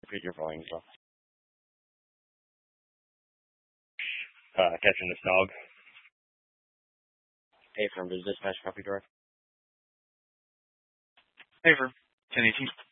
Repeat your volume as well. Catching this dog. Hey, from does dispatch copy direct? Hey, for 1018.